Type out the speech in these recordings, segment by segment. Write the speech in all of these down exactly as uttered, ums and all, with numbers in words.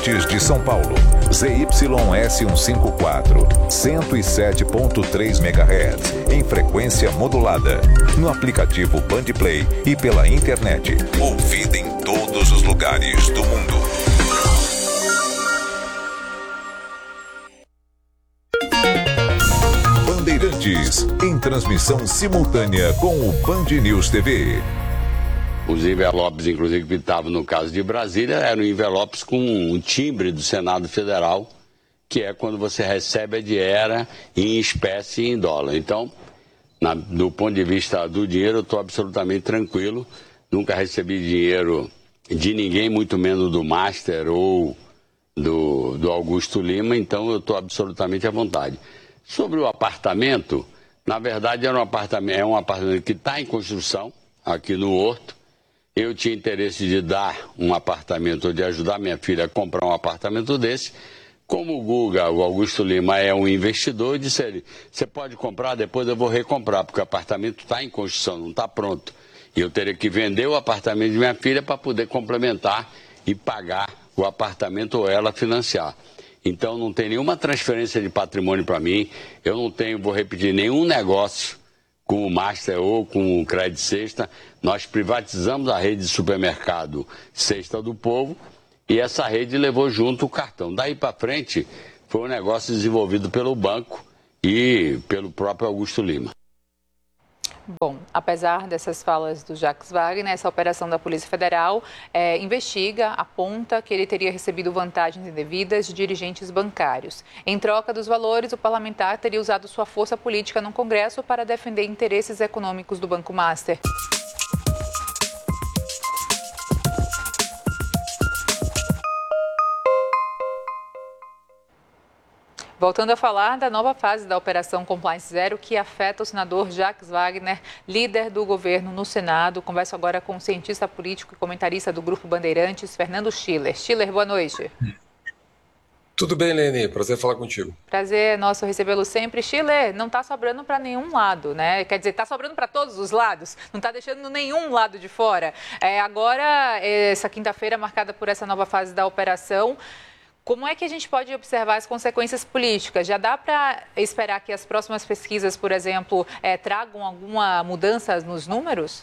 Bandeirantes de São Paulo. Z Y S cento e cinquenta e quatro, cento e sete ponto três megahertz, em frequência modulada. No aplicativo Bandplay e pela internet. Ouvida em todos os lugares do mundo. Bandeirantes, em transmissão simultânea com o Band News T V. Os envelopes, inclusive, que estavam no caso de Brasília, eram envelopes com um timbre do Senado Federal, que é quando você recebe a dieta em espécie e em dólar. Então, na, do ponto de vista do dinheiro, eu estou absolutamente tranquilo. Nunca recebi dinheiro de ninguém, muito menos do Master ou do, do Augusto Lima, então eu estou absolutamente à vontade. Sobre o apartamento, na verdade era um apartamento, é um apartamento que está em construção, aqui no Horto. Eu tinha interesse de dar um apartamento, ou de ajudar minha filha a comprar um apartamento desse. Como o Guga, o Augusto Lima, é um investidor, eu disse a ele, você pode comprar, depois eu vou recomprar, porque o apartamento está em construção, não está pronto. E eu teria que vender o apartamento de minha filha para poder complementar e pagar o apartamento ou ela financiar. Então não tem nenhuma transferência de patrimônio para mim, eu não tenho, vou repetir, nenhum negócio com o Master ou com o Crédito Sexta. Nós privatizamos a rede de supermercado Sexta do Povo e essa rede levou junto o cartão. Daí para frente foi um negócio desenvolvido pelo banco e pelo próprio Augusto Lima. Bom, apesar dessas falas do Jacques Wagner, essa operação da Polícia Federal é, investiga, aponta que ele teria recebido vantagens indevidas de dirigentes bancários. Em troca dos valores, o parlamentar teria usado sua força política no Congresso para defender interesses econômicos do Banco Master. Voltando a falar da nova fase da Operação Compliance Zero, que afeta o senador Jacques Wagner, líder do governo no Senado. Converso agora com o cientista político e comentarista do Grupo Bandeirantes, Fernando Schiller. Schiller, boa noite. Tudo bem, Lene? Prazer falar contigo. Prazer nosso recebê-lo sempre. Schiller, não está sobrando para nenhum lado, né? Quer dizer, está sobrando para todos os lados, não está deixando nenhum lado de fora. É, agora, essa quinta-feira, marcada por essa nova fase da operação, como é que a gente pode observar as consequências políticas? Já dá para esperar que as próximas pesquisas, por exemplo, é, tragam alguma mudança nos números?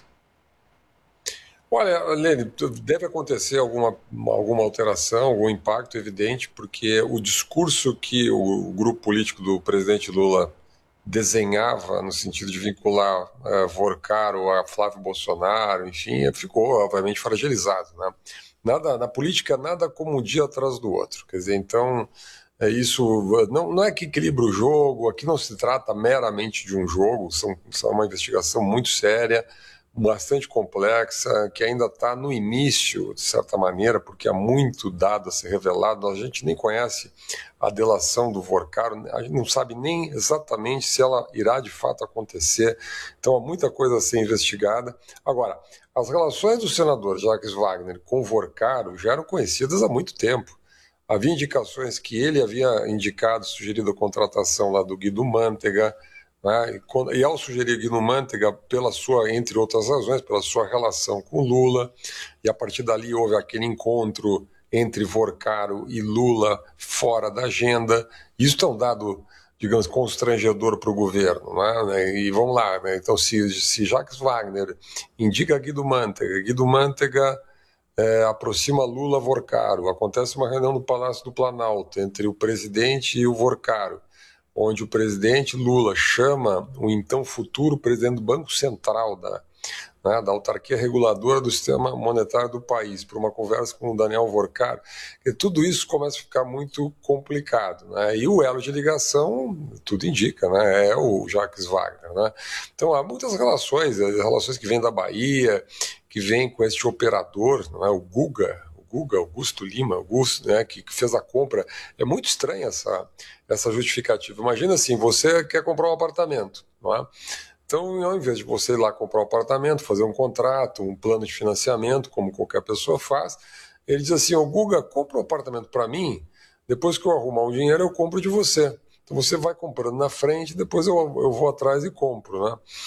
Olha, Lene, deve acontecer alguma, alguma alteração, algum impacto evidente, porque o discurso que o grupo político do presidente Lula desenhava no sentido de vincular uh, Vorcaro a Flávio Bolsonaro, enfim, ficou obviamente fragilizado, né? Nada, na política, nada como um dia atrás do outro. Quer dizer, então, é isso não, não é que equilibra o jogo, aqui não se trata meramente de um jogo, são, são uma investigação muito séria, bastante complexa, que ainda está no início, de certa maneira, porque há muito dado a ser revelado, a gente nem conhece a delação do Vorcaro, a gente não sabe nem exatamente se ela irá de fato acontecer, então há muita coisa a ser investigada. Agora, as relações do senador Jacques Wagner com Vorcaro já eram conhecidas há muito tempo. Havia indicações que ele havia indicado, sugerido a contratação lá do Guido Mantega, né? E, e ao sugerir Guido Mantega, pela sua, entre outras razões, pela sua relação com Lula, e a partir dali houve aquele encontro entre Vorcaro e Lula fora da agenda. Isso é um dado, digamos, constrangedor para o governo, né? E vamos lá, né? Então se, se Jacques Wagner indica Guido Mantega, Guido Mantega é, aproxima Lula Vorcaro, acontece uma reunião no Palácio do Planalto entre o presidente e o Vorcaro, onde o presidente Lula chama o então futuro presidente do Banco Central da, né, da autarquia reguladora do sistema monetário do país para uma conversa com o Daniel Vorcaro, e tudo isso começa a ficar muito complicado, né? E o elo de ligação, tudo indica, né, é o Jacques Wagner, né? Então há muitas relações, relações que vêm da Bahia, que vêm com este operador, não é, o Guga, Guga, Augusto Lima, Augusto, né, que, que fez a compra. É muito estranha essa, essa justificativa. Imagina assim, você quer comprar um apartamento, não é? Então, ao invés de você ir lá comprar um apartamento, fazer um contrato, um plano de financiamento, como qualquer pessoa faz, ele diz assim, ô Guga, compra um apartamento para mim, depois que eu arrumar um dinheiro eu compro de você. Então você vai comprando na frente, depois eu, eu vou atrás e compro, né?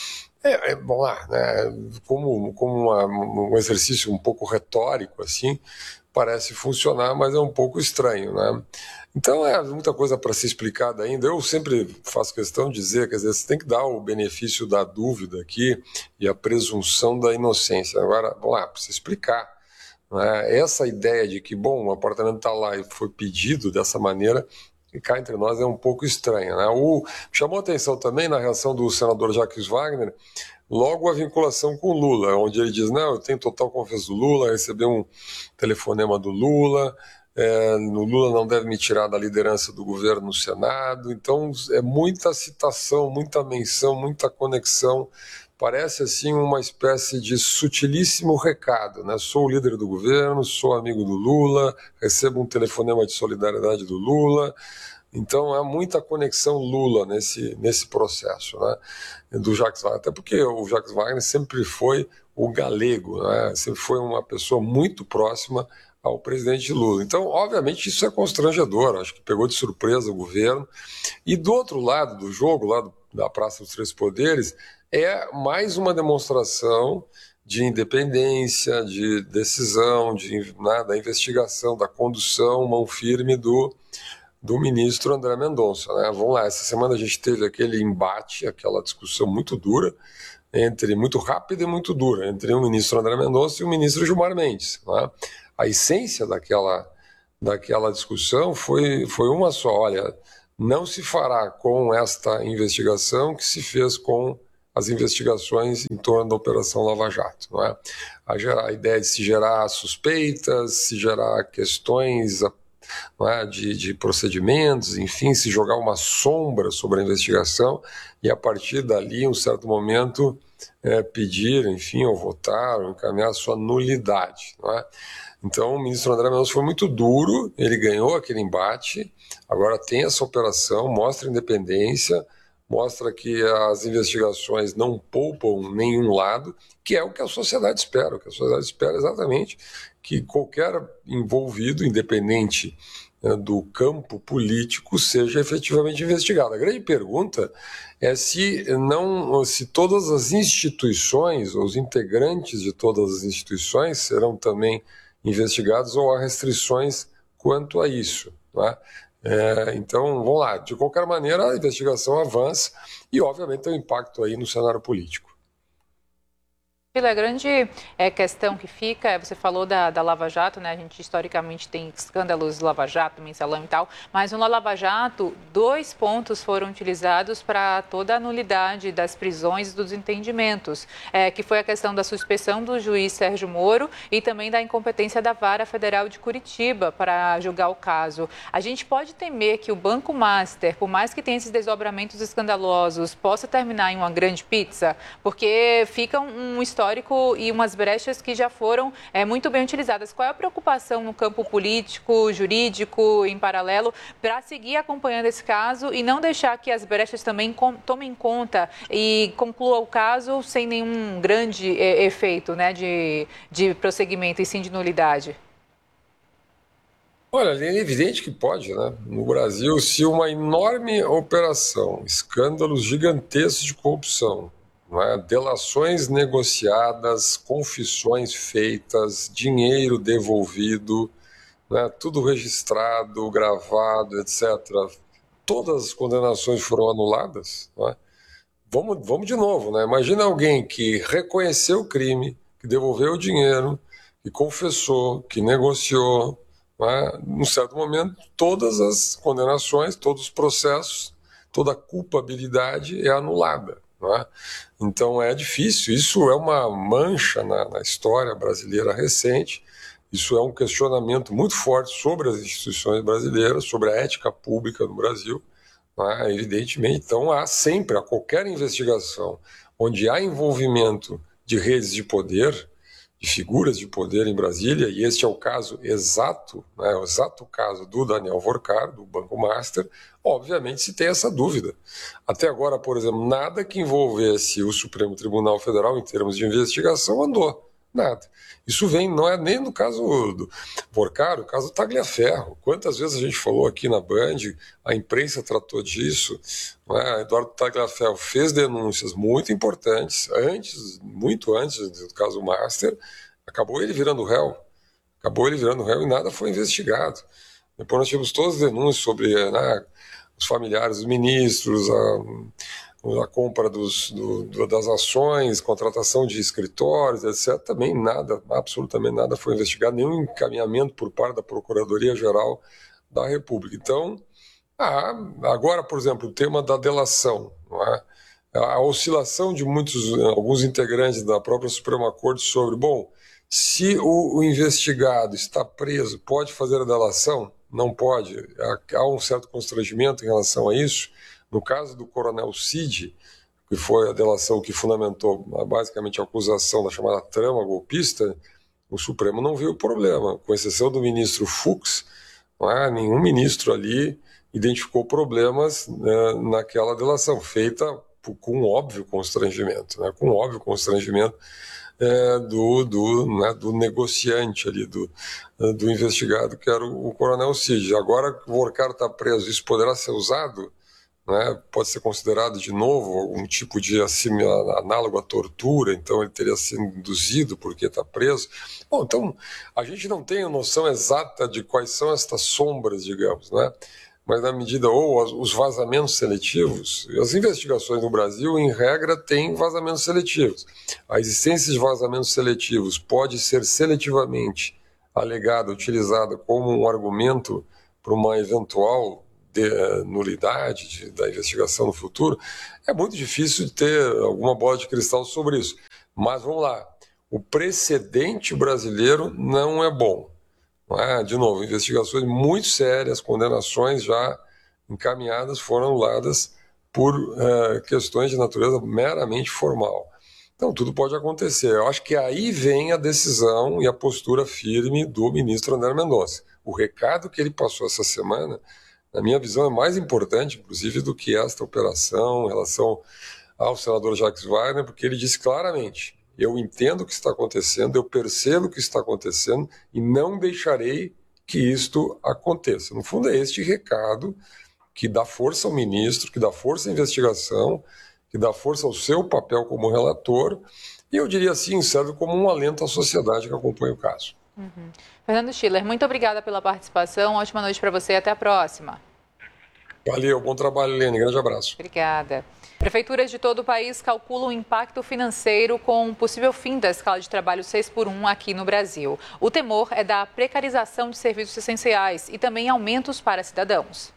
É, é, bom lá, né, como, como uma, um exercício um pouco retórico, assim, parece funcionar, mas é um pouco estranho, né? Então é muita coisa para ser explicada ainda. Eu sempre faço questão de dizer, quer dizer, você tem que dar o benefício da dúvida aqui e a presunção da inocência. Agora, vamos lá, precisa explicar. Né? Essa ideia de que, bom, o apartamento está lá e foi pedido dessa maneira, e cá entre nós é um pouco estranha. Né? O, chamou atenção também na reação do senador Jacques Wagner, logo a vinculação com o Lula, onde ele diz, não, eu tenho total confiança do Lula, recebeu um telefonema do Lula, é, o Lula não deve me tirar da liderança do governo no Senado. Então é muita citação, muita menção, muita conexão. Parece assim uma espécie de sutilíssimo recado, né? Sou o líder do governo, sou amigo do Lula, recebo um telefonema de solidariedade do Lula. Então há muita conexão Lula nesse, nesse processo, né, do Jacques Wagner, até porque o Jacques Wagner sempre foi o galego, né, sempre foi uma pessoa muito próxima ao presidente Lula. Então, obviamente, isso é constrangedor, acho que pegou de surpresa o governo. E do outro lado do jogo, lá do, da Praça dos Três Poderes, é mais uma demonstração de independência, de decisão, de, né, da investigação, da condução, mão firme do do ministro André Mendonça. Né? Vamos lá, essa semana a gente teve aquele embate, aquela discussão muito dura, entre muito rápida e muito dura, entre o ministro André Mendonça e o ministro Gilmar Mendes. Né? A essência daquela, daquela discussão foi, foi uma só, olha, não se fará com esta investigação que se fez com as investigações em torno da Operação Lava Jato. Não é? a, a ideia de se gerar suspeitas, se gerar questões Não é? de, de procedimentos, enfim, se jogar uma sombra sobre a investigação e a partir dali, em um certo momento, é, pedir, enfim, ou votar, ou encaminhar a sua nulidade. Não é? Então, o ministro André Mendonça foi muito duro, ele ganhou aquele embate, agora tem essa operação, mostra independência, mostra que as investigações não poupam nenhum lado, que é o que a sociedade espera. O que a sociedade espera é exatamente que qualquer envolvido, independente, né, do campo político, seja efetivamente investigado. A grande pergunta é se, não, se todas as instituições, ou os integrantes de todas as instituições serão também investigados ou há restrições quanto a isso. Né? É, então, vamos lá, de qualquer maneira a investigação avança e obviamente tem um impacto aí no cenário político. A grande é, questão que fica, você falou da, da Lava Jato, né? A gente historicamente tem escândalos de Lava Jato, mensalão e tal, mas no Lava Jato, dois pontos foram utilizados para toda a nulidade das prisões e dos entendimentos, é, que foi a questão da suspeição do juiz Sérgio Moro e também da incompetência da Vara Federal de Curitiba para julgar o caso. A gente pode temer que o Banco Master, por mais que tenha esses desdobramentos escandalosos, possa terminar em uma grande pizza, porque fica um histórico e umas brechas que já foram é, muito bem utilizadas. Qual é a preocupação no campo político, jurídico, em paralelo, para seguir acompanhando esse caso e não deixar que as brechas também com, tomem conta e conclua o caso sem nenhum grande é, efeito, né, de, de prosseguimento e sim de nulidade? Olha, é evidente que pode, né? No Brasil, se uma enorme operação, escândalos gigantescos de corrupção, não é? Delações negociadas, confissões feitas, dinheiro devolvido, né? Tudo registrado, gravado, etcétera. Todas as condenações foram anuladas. Não é? Vamos, vamos de novo, né? Imagina alguém que reconheceu o crime, que devolveu o dinheiro, que confessou, que negociou. Não é? Num certo momento, todas as condenações, todos os processos, toda a culpabilidade é anulada. Não é? Então é difícil, isso é uma mancha na, na história brasileira recente, isso é um questionamento muito forte sobre as instituições brasileiras, sobre a ética pública no Brasil, não é? Evidentemente. Então há sempre, a qualquer investigação onde há envolvimento de redes de poder, de figuras de poder em Brasília, e este é o caso exato, né, o exato caso do Daniel Vorcar, do Banco Master, obviamente se tem essa dúvida. Até agora, por exemplo, nada que envolvesse o Supremo Tribunal Federal em termos de investigação andou. Nada. Isso vem, não é nem no caso do Porcaro, o caso do Tagliaferro. Quantas vezes a gente falou aqui na Band, a imprensa tratou disso, não é? Eduardo Tagliaferro fez denúncias muito importantes, antes, muito antes do caso Master, acabou ele virando réu. Acabou ele virando réu e nada foi investigado. Depois nós tivemos todas as denúncias sobre, né, os familiares dos ministros, a, a compra dos, do, das ações, contratação de escritórios, etcétera. Também nada, absolutamente nada foi investigado, nenhum encaminhamento por parte da Procuradoria-Geral da República. Então, ah, agora, por exemplo, o tema da delação, não é? A oscilação de muitos, alguns integrantes da própria Suprema Corte sobre, bom, se o, o investigado está preso, pode fazer a delação? Não pode. Há um certo constrangimento em relação a isso. No caso do coronel Cid, que foi a delação que fundamentou basicamente a acusação da chamada trama golpista, o Supremo não viu o problema. Com exceção do ministro Fux, não é? Nenhum ministro ali identificou problemas, né, naquela delação, feita com óbvio constrangimento, né, com óbvio constrangimento é, do, do, né, do negociante ali, do, do investigado, que era o, o coronel Cid. Agora que o Porcaro está preso, isso poderá ser usado, né, pode ser considerado de novo algum tipo de assim, análogo à tortura, então ele teria sido induzido porque está preso. Bom, então a gente não tem a noção exata de quais são estas sombras, digamos, né? Mas na medida, ou os vazamentos seletivos, as investigações no Brasil, em regra, têm vazamentos seletivos. A existência de vazamentos seletivos pode ser seletivamente alegada, utilizada como um argumento para uma eventual de, uh, nulidade de, da investigação no futuro. É muito difícil de ter alguma bola de cristal sobre isso. Mas vamos lá, o precedente brasileiro não é bom. Não é? De novo, investigações muito sérias, condenações já encaminhadas foram anuladas por uh, questões de natureza meramente formal. Então, tudo pode acontecer. Eu acho que aí vem a decisão e a postura firme do ministro André Mendonça. O recado que ele passou essa semana, na minha visão, é mais importante, inclusive, do que esta operação em relação ao senador Jacques Wagner, porque ele disse claramente: eu entendo o que está acontecendo, eu percebo o que está acontecendo e não deixarei que isto aconteça. No fundo, é este recado que dá força ao ministro, que dá força à investigação, que dá força ao seu papel como relator e, eu diria assim, serve como um alento à sociedade que acompanha o caso. Uhum. Fernando Schiller, muito obrigada pela participação, ótima noite para você e até a próxima. Valeu, bom trabalho, Helene, grande abraço. Obrigada. Prefeituras de todo o país calculam o impacto financeiro com o possível fim da escala de trabalho seis por um aqui no Brasil. O temor é da precarização de serviços essenciais e também aumentos para cidadãos.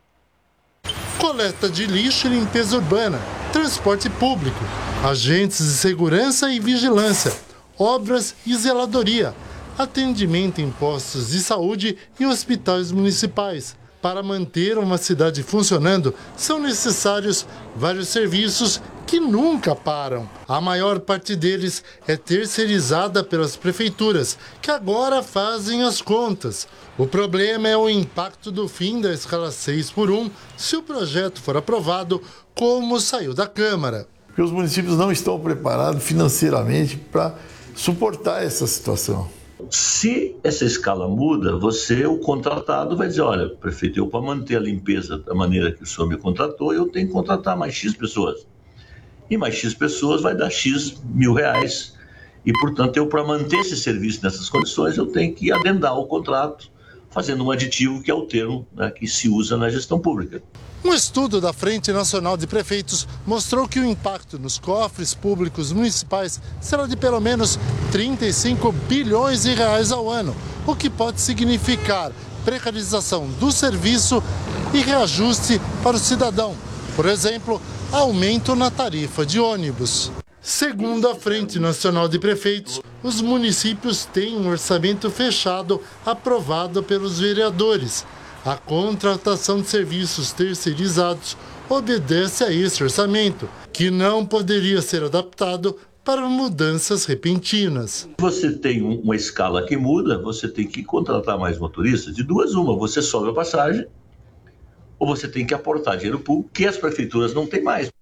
Coleta de lixo e limpeza urbana, transporte público, agentes de segurança e vigilância, obras e zeladoria, atendimento em postos de saúde e hospitais municipais. Para manter uma cidade funcionando, são necessários vários serviços que nunca param. A maior parte deles é terceirizada pelas prefeituras, que agora fazem as contas. O problema é o impacto do fim da escala seis por um, se o projeto for aprovado, como saiu da Câmara. Porque os municípios não estão preparados financeiramente para suportar essa situação. Se essa escala muda, você, o contratado, vai dizer: olha, prefeito, eu para manter a limpeza da maneira que o senhor me contratou, eu tenho que contratar mais X pessoas. E mais X pessoas vai dar X mil reais. E, portanto, eu para manter esse serviço nessas condições, eu tenho que adendar o contrato, fazendo um aditivo que é o termo, né, que se usa na gestão pública. Um estudo da Frente Nacional de Prefeitos mostrou que o impacto nos cofres públicos municipais será de pelo menos trinta e cinco bilhões de reais ao ano, o que pode significar precarização do serviço e reajuste para o cidadão. Por exemplo, aumento na tarifa de ônibus. Segundo a Frente Nacional de Prefeitos, os municípios têm um orçamento fechado aprovado pelos vereadores. A contratação de serviços terceirizados obedece a esse orçamento, que não poderia ser adaptado para mudanças repentinas. Você tem uma escala que muda, você tem que contratar mais motoristas. De duas, uma, você sobe a passagem, ou você tem que aportar dinheiro público, que as prefeituras não têm mais.